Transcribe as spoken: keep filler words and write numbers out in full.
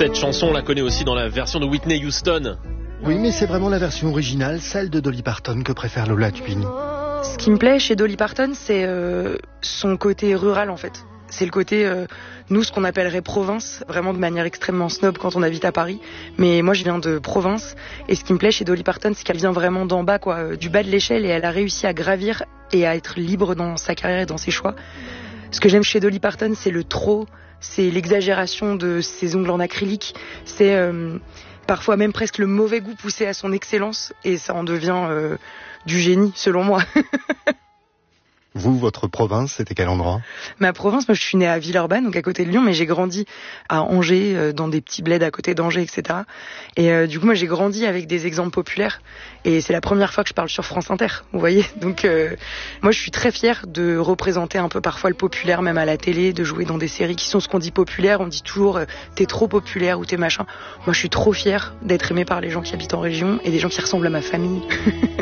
Cette chanson, on la connaît aussi dans la version de Whitney Houston. Oui, mais c'est vraiment la version originale, celle de Dolly Parton, que préfère Lola Dubini. Ce qui me plaît chez Dolly Parton, c'est euh, son côté rural en fait. C'est le côté, euh, nous, ce qu'on appellerait province, vraiment de manière extrêmement snob quand on habite à Paris. Mais moi, je viens de province. Et ce qui me plaît chez Dolly Parton, c'est qu'elle vient vraiment d'en bas, quoi, euh, du bas de l'échelle. Et elle a réussi à gravir et à être libre dans sa carrière et dans ses choix. Ce que j'aime chez Dolly Parton, c'est le trop, c'est l'exagération de ses ongles en acrylique. C'est euh, parfois même presque le mauvais goût poussé à son excellence. Et ça en devient euh, du génie, selon moi. Vous, votre province, c'était quel endroit ? Ma province, moi je suis née à Villeurbanne, donc à côté de Lyon, mais j'ai grandi à Angers, euh, dans des petits bleds à côté d'Angers, et cetera. Et euh, du coup, moi j'ai grandi avec des exemples populaires, et c'est la première fois que je parle sur France Inter, vous voyez. Donc euh, moi je suis très fière de représenter un peu parfois le populaire, même à la télé, de jouer dans des séries qui sont ce qu'on dit populaire. On dit toujours euh, t'es trop populaire ou t'es machin. Moi je suis trop fière d'être aimée par les gens qui habitent en région et des gens qui ressemblent à ma famille.